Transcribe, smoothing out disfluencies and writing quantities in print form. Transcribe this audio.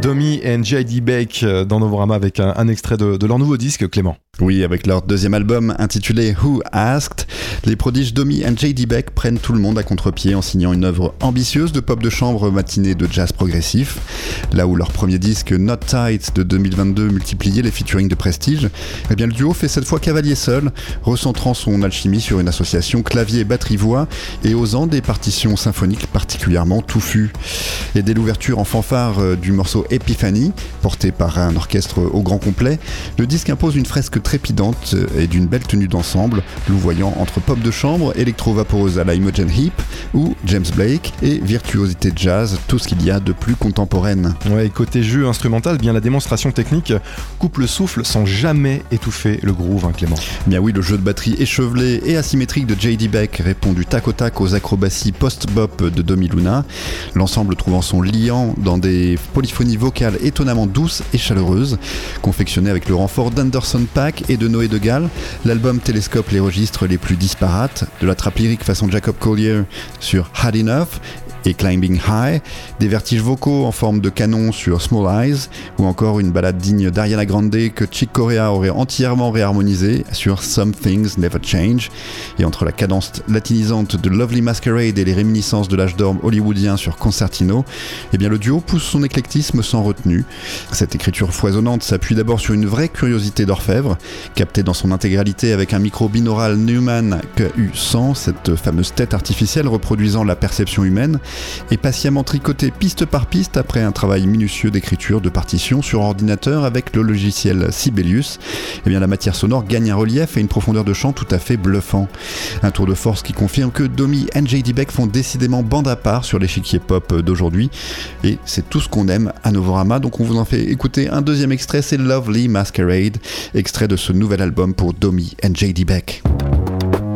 Domi et J.D. Beck dans Novorama avec un extrait de leur nouveau disque, Clément. Oui, avec leur deuxième album intitulé Who Asked, les prodiges Domi et J.D. Beck prennent tout le monde à contre-pied en signant une œuvre ambitieuse de pop de chambre matinée de jazz progressif. Là où leur premier disque Not Tight de 2022 multipliait les featuring de prestige, eh bien le duo fait cette fois cavalier seul, recentrant son alchimie sur une association clavier-batterie-voix et osant des partitions symphoniques particulièrement touffues. Et dès l'ouverture en fanfare du morceau Epiphany, porté par un orchestre au grand complet, le disque impose une fresque trépidante et d'une belle tenue d'ensemble, louvoyant entre pop de chambre, électro-vaporeuse à la Imogen Heap ou James Blake et virtuosité jazz, tout ce qu'il y a de plus contemporaine. Ouais, côté jeu instrumental, bien la démonstration technique coupe le souffle sans jamais étouffer le groove, hein, Clément. Bien oui, le jeu de batterie échevelé et asymétrique de J.D. Beck répond du tac au tac aux acrobaties post-bop de Domi Luna, l'ensemble trouvant son liant dans des polyphonies vocales étonnamment douces et chaleureuses. Confectionné avec le renfort d'Anderson Paak et de Noé De Gall, l'album télescope les registres les plus disparates, de la trappe lyrique façon Jacob Collier sur Had Enough et Climbing High, des vertiges vocaux en forme de canon sur Small Eyes, ou encore une ballade digne d'Ariana Grande que Chick Corea aurait entièrement réharmonisée sur Some Things Never Change. Et entre la cadence latinisante de Lovely Masquerade et les réminiscences de l'âge d'or hollywoodien sur Concertino, eh bien le duo pousse son éclectisme sans retenue. Cette écriture foisonnante s'appuie d'abord sur une vraie curiosité d'orfèvre, captée dans son intégralité avec un micro binaural Neumann KU100, cette fameuse tête artificielle reproduisant la perception humaine, et patiemment tricoté piste par piste après un travail minutieux d'écriture de partitions sur ordinateur avec le logiciel Sibelius. Eh bien la matière sonore gagne un relief et une profondeur de chant tout à fait bluffant. Un tour de force qui confirme que Domi et J.D. Beck font décidément bande à part sur l'échiquier pop d'aujourd'hui, et c'est tout ce qu'on aime à Novorama. Donc on vous en fait écouter un deuxième extrait, c'est Lovely Masquerade, extrait de ce nouvel album pour Domi et J.D. Beck.